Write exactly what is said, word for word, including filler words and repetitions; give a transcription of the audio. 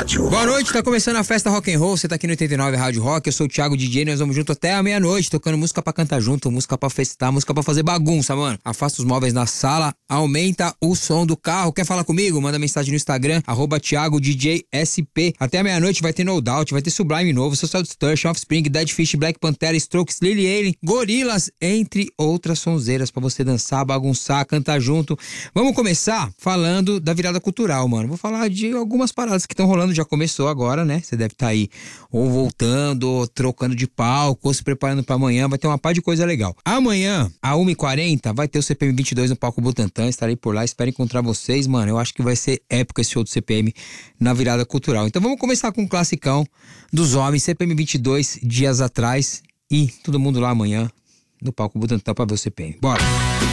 rádio. Boa noite, tá começando a festa Rock and Roll, você tá aqui no oitenta e nove Rádio Rock, eu sou o Thiago D J, nós vamos junto até a meia-noite, tocando música pra cantar junto, música pra festar, música pra fazer bagunça, mano. Afasta os móveis na sala, aumenta o som do carro, quer falar comigo? Manda mensagem no Instagram, arroba Thiago D J S P. Até a meia-noite vai ter No Doubt, vai ter Sublime novo, Social Distortion, Offspring, Dead Fish, Black Pantera, Strokes, Lily Allen, Gorillaz, entre outras sonzeiras pra você dançar, bagunçar, cantar junto. Vamos começar falando da virada cultural, mano. Vou falar de algumas paradas que estão rolando, já começou agora, né? Você deve estar aí ou voltando, ou trocando de palco, ou se preparando pra amanhã, vai ter uma par de coisa legal. Amanhã, às uma e quarenta, vai ter o C P M vinte e dois no palco Butantã, estarei por lá, espero encontrar vocês, mano. Eu acho que vai ser épico esse show do C P M na virada cultural. Então vamos começar com um classicão dos homens, C P M vinte e dois, dias atrás, e todo mundo lá amanhã no palco Butantã pra ver o C P M. Bora!